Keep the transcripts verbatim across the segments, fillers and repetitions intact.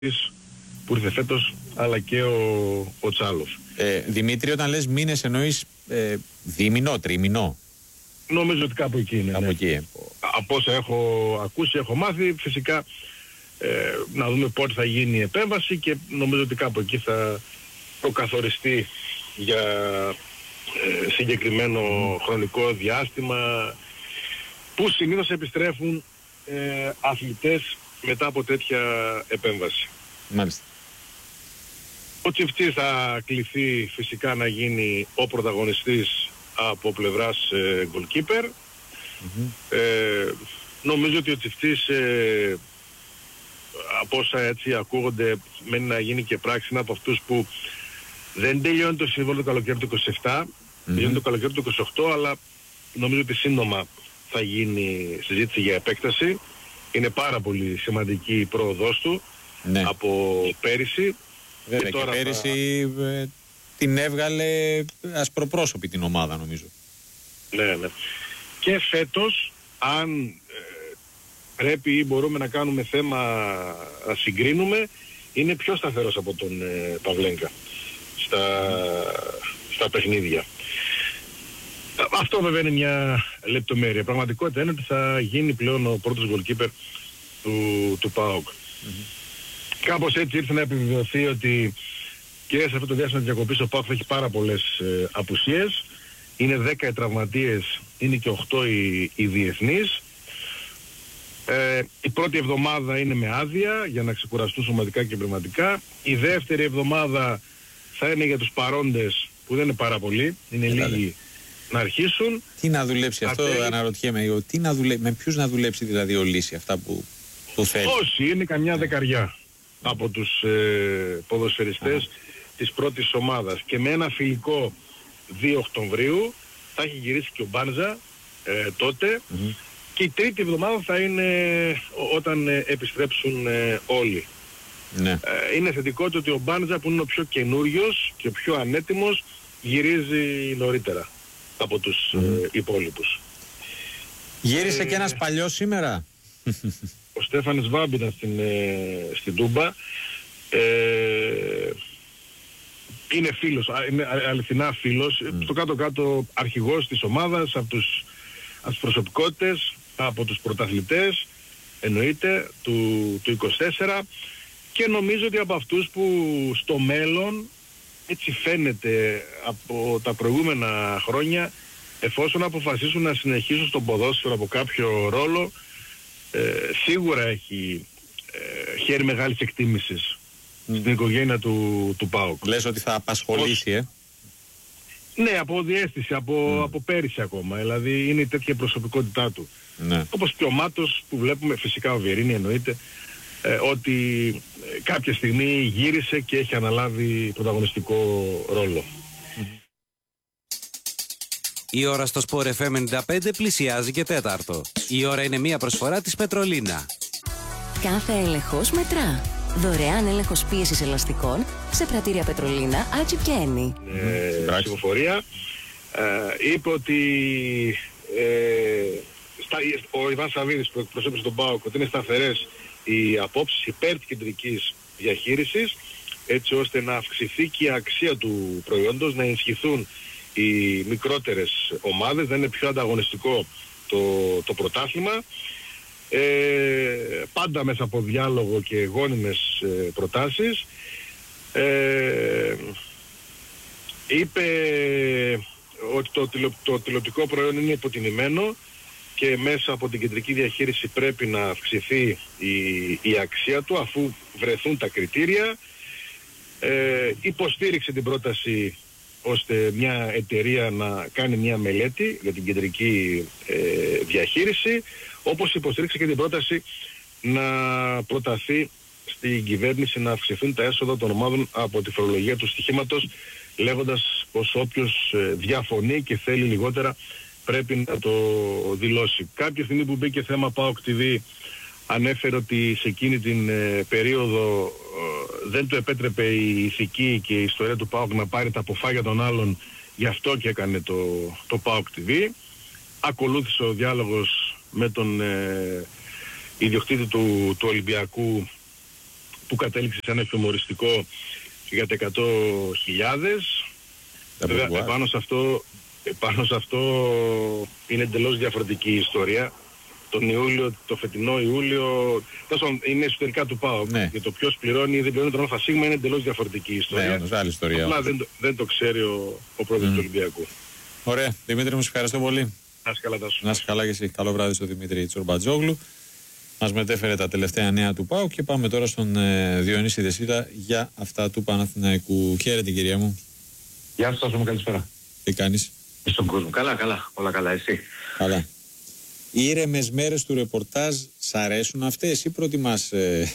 που ήρθε φέτος, αλλά και ο, ο Τσάλοφ. Ε, Δημήτρη, όταν λες μήνες εννοείς ε, δίμηνο, τρίμηνο? Νομίζω ότι κάπου εκεί είναι. Κάπου ναι. εκεί. Ε. Από όσα έχω ακούσει, έχω μάθει, φυσικά ε, να δούμε πότε θα γίνει η επέμβαση και νομίζω ότι κάπου εκεί θα προκαθοριστεί για ε, συγκεκριμένο χρονικό διάστημα που συνήθως επιστρέφουν ε, αθλητές μετά από τέτοια επέμβαση. Μάλιστα. Ο Τσιφτής θα κληθεί φυσικά να γίνει ο πρωταγωνιστής από πλευράς ε, goalkeeper. Mm-hmm. Ε, νομίζω ότι ο Τσιφτής ε, από όσα έτσι ακούγονται μένει να γίνει και πράξη, είναι από αυτούς που δεν τελειώνει το συμβόλαιο το καλοκαίρι του είκοσι επτά, mm-hmm. τελειώνει το καλοκαίρι του είκοσι οκτώ, αλλά νομίζω ότι σύντομα θα γίνει συζήτηση για επέκταση. Είναι πάρα πολύ σημαντική η πρόοδός του, ναι, από πέρυσι. Βέβαια, και, τώρα και πέρυσι θα... ε, την έβγαλε ασπροπρόσωπη την ομάδα, νομίζω. Ναι, ναι. Και φέτος, αν ε, πρέπει ή μπορούμε να κάνουμε θέμα να συγκρίνουμε, είναι πιο σταθερός από τον ε, Παυλέγκα στα, στα παιχνίδια. Αυτό βέβαια είναι μια λεπτομέρεια. Πραγματικότητα είναι ότι θα γίνει πλέον ο πρώτος goalkeeper του, του ΠΑΟΚ. Mm-hmm. Κάπως έτσι ήρθε να επιβεβαιωθεί ότι και σε αυτό το διάστημα της διακοπής ο ΠΑΟΚ θα έχει πάρα πολλές ε, απουσίες. Είναι δέκα οι τραυματίες, είναι και οκτώ οι, οι διεθνείς. Ε, η πρώτη εβδομάδα είναι με άδεια για να ξεκουραστούν σωματικά και πνευματικά. Η δεύτερη εβδομάδα θα είναι για τους παρόντες που δεν είναι πάρα πολλοί, είναι δηλαδή λίγοι, να αρχίσουν. Τι να δουλέψει αυτό, Ατέλει... αναρωτιέμαι, τι να δουλε... με ποιους να δουλέψει δηλαδή ο Λύση αυτά που, που θέλει? Όσοι είναι καμιά δεκαριά από τους ε, ποδοσφαιριστές ah. της πρώτης ομάδας. Και με ένα φιλικό δύο Οκτωβρίου θα έχει γυρίσει και ο Μπάνζα ε, τότε mm-hmm. και η τρίτη εβδομάδα θα είναι όταν ε, επιστρέψουν ε, όλοι. Ναι. Ε, είναι θετικό το ότι ο Μπάνζα, που είναι ο πιο καινούριος και ο πιο ανέτοιμος, γυρίζει νωρίτερα από τους mm-hmm. ε, υπόλοιπους. Γύρισε ε, και ένας παλιός σήμερα. Ο Στέφανης Βάμπ ήταν στην, ε, στην Τούμπα. Ε, είναι φίλος, είναι αληθινά φίλος. Mm. Στο κάτω-κάτω αρχηγός της ομάδας, από, τους, από τις προσωπικότητες, από τους πρωταθλητές, εννοείται, του, του είκοσι τέσσερα. Και νομίζω ότι από αυτούς που στο μέλλον, έτσι φαίνεται από τα προηγούμενα χρόνια, εφόσον αποφασίσουν να συνεχίσουν στον ποδόσφαιρο από κάποιο ρόλο, Ε, σίγουρα έχει ε, χέρι μεγάλης εκτίμησης mm. στην οικογένεια του, του ΠΑΟΚ. Λες ότι θα απασχολήσει, ε? Ναι, από διαίσθηση, από, mm. από πέρυσι ακόμα. Δηλαδή είναι η τέτοια προσωπικότητά του. Ναι. Όπως και ο Μάτος που βλέπουμε, φυσικά ο Βιερίνη εννοείται, ε, ότι ε, κάποια στιγμή γύρισε και έχει αναλάβει πρωταγωνιστικό ρόλο. Mm. Η ώρα στο Sport εφ εμ ενενήντα πέντε πλησιάζει και τέταρτο. Η ώρα είναι μία προσφορά της Πετρολίνα. Κάθε έλεγχος μετρά. Δωρεάν έλεγχος πίεσης ελαστικών σε πρατήρια Πετρολίνα, Άτσιπ και Ένι. Ε, ψηφοφορία. Ε, είπε ότι ε, στα, ο Ιβάν Σαββίδης που εκπροσώπησε τον ΠΑΟΚ ότι είναι σταθερές οι απόψεις υπέρ της κεντρικής διαχείρισης, έτσι ώστε να αυξηθεί και η αξία του προϊόντος, να ενισχυθούν οι μικρότερες ομάδες, δεν είναι πιο ανταγωνιστικό το, το πρωτάθλημα. Ε, πάντα μέσα από διάλογο και γόνιμες ε, προτάσεις. Ε, είπε ότι το, τηλε, το τηλεοπτικό προϊόν είναι υποτιμημένο και μέσα από την κεντρική διαχείριση πρέπει να αυξηθεί η, η αξία του αφού βρεθούν τα κριτήρια. Ε, υποστήριξε την πρόταση ώστε μια εταιρεία να κάνει μια μελέτη για την κεντρική ε, διαχείριση, όπως υποστήριξε και την πρόταση να προταθεί στην κυβέρνηση να αυξηθούν τα έσοδα των ομάδων από τη φορολογία του στοιχήματος, λέγοντας πως όποιος ε, διαφωνεί και θέλει λιγότερα πρέπει να το δηλώσει. Κάποια στιγμή που μπήκε θέμα ΠΑΟΚ τι βι ανέφερε ότι σε εκείνη την ε, περίοδο ε, δεν του επέτρεπε η ηθική και η ιστορία του ΠΑΟΚ να πάρει τα αποφάγια των άλλων, γι' αυτό και έκανε το, το ΠΑΟΚ τι βι. Ακολούθησε ο διάλογος με τον ε, ιδιοκτήτη του, του Ολυμπιακού που κατέληξε σε ένα εφημοριστικό για τα εκατό χιλιάδες. Βέβαια, επάνω σε αυτό, επάνω σε αυτό είναι εντελώς διαφορετική η ιστορία. Τον Ιούλιο, το φετινό Ιούλιο, τόσο είναι εσωτερικά του ΠΑΟΚ. Ναι. Για το ποιος πληρώνει ή δεν πληρώνει τον ΑΣ είναι εντελώς διαφορετική η ιστορία. Ναι, όντως, άλλη ιστορία. Απλά δεν, δεν το ξέρει ο, ο πρόεδρος mm. του Ολυμπιακού. Ωραία. Δημήτρη, μου σε ευχαριστώ πολύ. Να είσαι καλά, Τάσο. Να είσαι καλά και εσύ. Καλό βράδυ στον Δημήτρη Τσορμπατζόγλου. Μας μετέφερε τα τελευταία νέα του ΠΑΟΚ και πάμε τώρα στον ε, Διονύση Δεσίτα για αυτά του Παναθηναϊκού. Χαίρετε, κυρία μου. Γεια σας, μου καλησπέρα. Τι κάνεις? Στον κόσμο. Καλά, καλά. Όλα καλά, εσύ? Καλά. Οι ήρεμες μέρες του ρεπορτάζ σ' αρέσουν αυτές ή προτιμάς... Ε...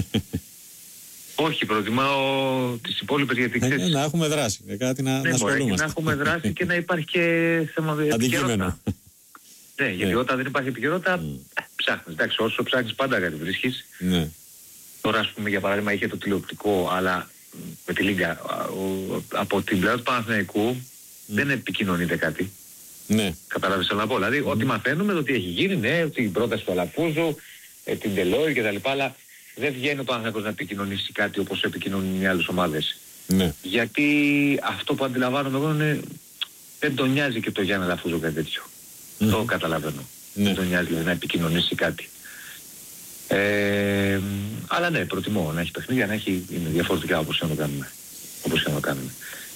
Όχι, προτιμάω τις υπόλοιπες γιατί ξέρεις... Ναι, να έχουμε δράση, κάτι να, ναι, να ασχολούμαστε. Να έχουμε δράση και να υπάρχει και θέμα επικαιρότητα. Ναι, γιατί ναι. όταν δεν υπάρχει επικαιρότητα, mm. ψάχνεις. Εντάξει, όσο ψάχνεις πάντα κάτι βρίσκεις. Ναι. Τώρα, ας πούμε, για παράδειγμα, είχε το τηλεοπτικό, αλλά με τη Λίγκα, από την πλευρά του Παναθηναϊκού mm. δεν επικοινωνείται κάτι. Ναι. Καταλάβεις να πω. Δηλαδή, mm. ό,τι μαθαίνουμε, το τι έχει γίνει, ναι, την πρόταση του Αλαφούζου, ε, την Τελόι κτλ. Αλλά δεν βγαίνει ο Παναθηναϊκός να επικοινωνήσει κάτι όπως επικοινωνούν οι άλλες ομάδες. Ναι. Γιατί αυτό που αντιλαμβάνομαι εγώ είναι δεν τον νοιάζει και το Γιάννη Αλαφούζο κάτι τέτοιο. Mm. Το καταλαβαίνω. Ναι. Δεν τον νοιάζει δηλαδή, να επικοινωνήσει κάτι. Ε, αλλά ναι, προτιμώ να έχει παιχνίδια, να έχει είναι διαφορετικά όπως και να το κάνουμε. Όπως και να το κάνουμε.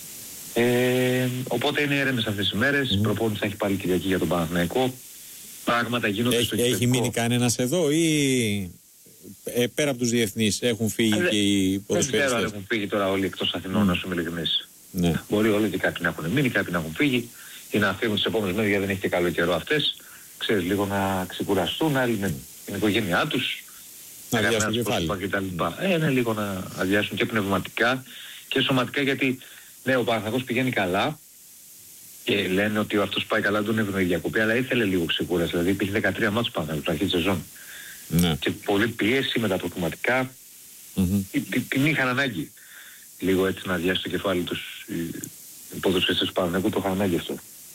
Ε, οπότε είναι αίρεμες αυτές τις μέρες. Mm. Η προπόνηση θα έχει πάλι Κυριακή για τον Παναθηναϊκό. Πράγματα γίνονται έχει, στο έχει κυπευτικό. Μείνει κανένας εδώ ή ε, πέρα από τους διεθνείς έχουν φύγει Α, και οι ποδοσφαιριστές? Δεν ξέρω αν έχουν φύγει τώρα όλοι εκτός Αθηνών, mm. να σου είμαι ειλικρινής. Ναι. Μπορεί όλοι και κάποιοι να έχουν μείνει, κάποιοι να έχουν φύγει ή να φύγουν τις επόμενες μέρες γιατί δεν έχει και καλό καιρό αυτές. Ξέρεις, λίγο να ξεκουραστούν, άλλοι με την οικογένειά τους. Να αδειάσουν κεφάλι. Mm. Ε, ναι, λίγο να αδειάσουν και πνευματικά και σωματικά γιατί ναι, ο Παναθηναϊκός πηγαίνει καλά και λένε ότι αυτός πάει καλά τον έβγαινε η διακοπή, αλλά ήθελε λίγο ξεκούραση. Δηλαδή υπήρχε δεκατρία μάτς Παναθηναϊκός στην αρχή της σεζόν. Ναι. Και πολλή πίεση με τα προκληματικά. Mm-hmm. Την, την είχαν ανάγκη. Λίγο έτσι να αδειάσει το κεφάλι τους οι ποδοσφαιριστές του Παναθηναϊκού, το είχαν ανάγκη αυτό.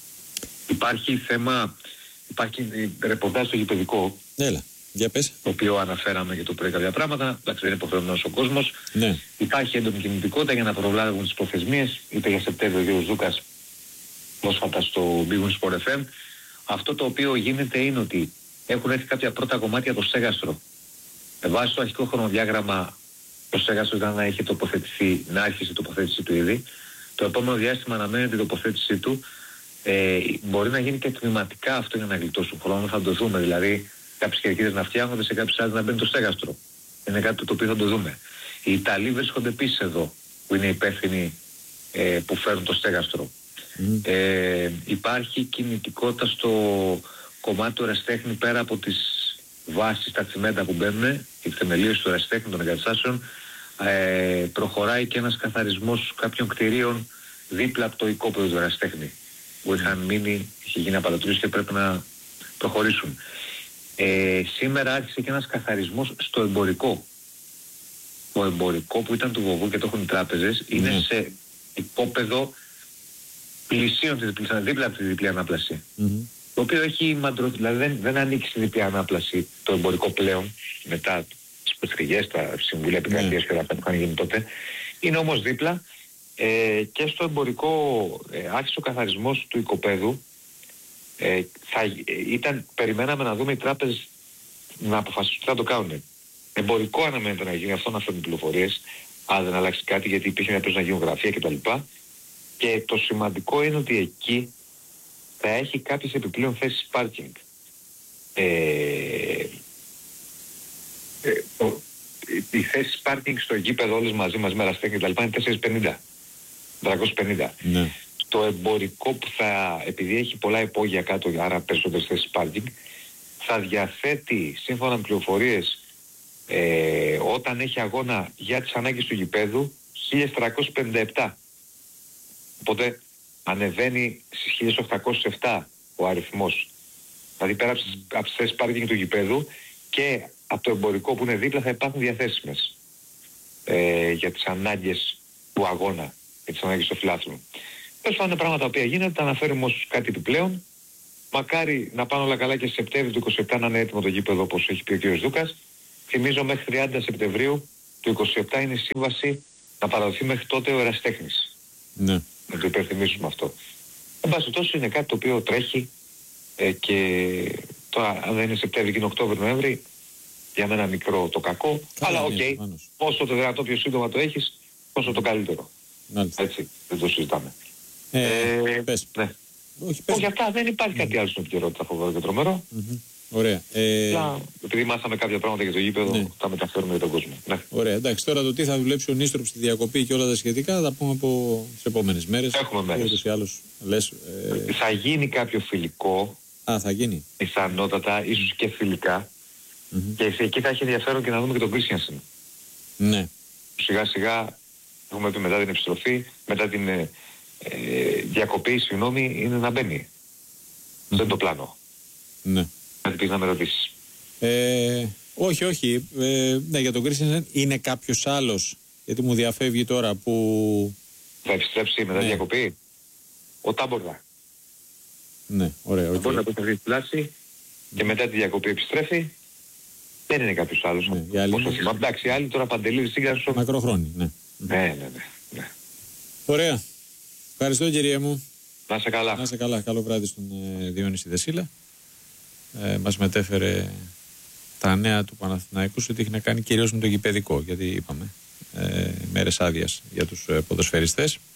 Υπάρχει θέμα, υπάρχει ρεπορτάζ στο γηπεδικό. Έλα. Για πες. Το οποίο αναφέραμε και το πρωί κάποια πράγματα. Εντάξει, δεν είναι υποχρεωμένος ο κόσμος. Ναι. Υπάρχει έντονη κινητικότητα για να προλάβουν τις προθεσμίες. Είπε για Σεπτέμβριο ο κ. Δούκας πρόσφατα στο Big Win Sport εφ εμ. Αυτό το οποίο γίνεται είναι ότι έχουν έρθει κάποια πρώτα κομμάτια το στέγαστρο. Με βάση το αρχικό χρονοδιάγραμμα, το στέγαστρο ήταν να έχει τοποθετηθεί, να άρχισε η τοποθέτηση του ήδη. Το επόμενο διάστημα αναμένεται την τοποθέτησή του. Ε, μπορεί να γίνει και τμηματικά αυτό για να γλιτώσουν χρόνο. Θα το δούμε δηλαδή. Κάποιες κερκίδες να φτιάχνονται, σε κάποιες άλλες να μπαίνει το στέγαστρο. Είναι κάτι το οποίο θα το δούμε. Οι Ιταλοί βρίσκονται επίσης εδώ, που είναι υπεύθυνοι ε, που φέρουν το στέγαστρο. Mm. Ε, υπάρχει κινητικότητα στο κομμάτι του ερασιτέχνη πέρα από τις βάσεις, τα τσιμέντα που μπαίνουν, οι θεμελίες του ερασιτέχνη των εγκαταστάσεων. Ε, προχωράει και ένας καθαρισμός κάποιων κτηρίων δίπλα από το οικόπεδο του ερασιτέχνη, που είχαν μείνει, είχε γίνει απαλωτρίωση και πρέπει να προχωρήσουν. Ε, σήμερα άρχισε και ένας καθαρισμός στο εμπορικό. Το εμπορικό που ήταν του Βοβού και το έχουν οι τράπεζες είναι mm. σε οικόπεδο πλησίων της διπλής, δίπλα από τη διπλή ανάπλαση. Mm-hmm. Το οποίο έχει μαντρο, δηλαδή δεν, δεν ανοίξει τη διπλή ανάπλαση το εμπορικό πλέον μετά τις προσφυγές, τα συμβούλια επικρατείας mm. και όλα αυτά που είχαν γίνει τότε. Είναι όμως δίπλα ε, και στο εμπορικό ε, άρχισε ο καθαρισμός του οικοπαίδου. Ε, θα, ε, ήταν, περιμέναμε να δούμε οι τράπεζες να αποφασίσουν τι θα το κάνουν. Εμπορικό αναμένεται να γίνει αυτό, να φέρνουν πληροφορίες, αν δεν αλλάξει κάτι, γιατί υπήρχε να πρέπει να γίνουν γραφεία κτλ. Και το σημαντικό είναι ότι εκεί θα έχει κάποιες επιπλέον θέσεις πάρκινγκ. Ε, ε, ο, οι θέσεις πάρκινγκ στο γήπεδο όλες μαζί μας με ραστέκ κτλ. Είναι τετρακόσια πενήντα. τριακόσια πενήντα. Ναι. Το εμπορικό που θα, επειδή έχει πολλά υπόγεια κάτω, άρα περισσότερες θέσεις πάρκινγκ, θα διαθέτει σύμφωνα με πληροφορίες ε, όταν έχει αγώνα για τις ανάγκες του γηπέδου χίλια τριακόσια πενήντα επτά. Οπότε ανεβαίνει στις χίλια οκτακόσια επτά ο αριθμός. Δηλαδή πέρα από τις θέσεις πάρκινγκ του γηπέδου και από το εμπορικό που είναι δίπλα θα υπάρχουν διαθέσιμες ε, για τις ανάγκες του αγώνα, για τις ανάγκες των φιλάθλων. Πες είναι πράγματα που γίνονται, τα αναφέρουμε ως κάτι επιπλέον. Μακάρι να πάνε όλα καλά και Σεπτέμβριο του είκοσι επτά να είναι έτοιμο το γήπεδο όπως έχει πει ο κ. Δούκας. Θυμίζω μέχρι τριάντα Σεπτεμβρίου του είκοσι επτά είναι η σύμβαση να παραδοθεί μέχρι τότε ο ερασιτέχνης. Ναι. Να το υπενθυμίσουμε αυτό. Εν πάση τόσο είναι κάτι το οποίο τρέχει ε, και τώρα αν δεν είναι Σεπτέμβρη και είναι Οκτώβρη, Νοέμβρη, για μένα μικρό το κακό. Καλά, αλλά οκ, okay, όσο το δυνατό πιο σύντομα το έχεις, όσο το καλύτερο. Μάλιστα. Έτσι, δεν το συζητάμε. Ε, ε, πες. Ναι. Όχι, πες. Όχι, αυτά δεν υπάρχει κάτι άλλο στην επικαιρότητα, φοβερό και τρομερό. Mm-hmm. Ωραία. Ε... Απλά, επειδή μάθαμε κάποια πράγματα για το γήπεδο, ναι, τα μεταφέρουμε για τον κόσμο. Ναι. Ωραία. Εντάξει, τώρα το τι θα δουλέψει ο Νίστροπ στη διακοπή και όλα τα σχετικά θα τα πούμε από τις επόμενες μέρες. Έχουμε μέρες. Ούτως ή άλλως, λες, ε... Θα γίνει κάποιο φιλικό. Α, θα γίνει. Πιθανότατα, ίσως και φιλικά. Mm-hmm. Και εκεί θα έχει ενδιαφέρον και να δούμε και τον Κρίστιανσεν. Ναι. Σιγά σιγά, έχουμε πει μετά την επιστροφή, μετά την ε, ε, διακοπή, συγγνώμη, είναι να μπαίνει. Mm-hmm. Δεν το πλάνο. Ναι. Να πεις να με ρωτήσεις. Ε, όχι, όχι. Ε, ναι, για τον Κρίστιανσεν είναι κάποιος άλλος, γιατί μου διαφεύγει τώρα που... Θα επιστρέψει μετά ναι. διακοπή. Ο Τάμπορδα. Ναι, ωραία. Okay. Μπορεί να πει τη πλάση και μετά τη διακοπή επιστρέφει. Δεν είναι κάποιος άλλος. Ναι, άλλοι... Εντάξει, οι άλλοι τώρα Παντελίδη Σύγκρασο. Μακροχρόνι, ναι. Ναι, ναι, ναι, ναι. Ωραία. Ευχαριστώ, κυρία μου. Να είσαι καλά. Να είσαι καλά. Καλό βράδυ στον ε, Διόνυση Δεσίλα. Ε, μας μετέφερε τα νέα του Παναθηναϊκού ότι έχει να κάνει κυρίως με το γηπεδικό, γιατί είπαμε ε, μέρες άδειας για τους ε, ποδοσφαιριστές.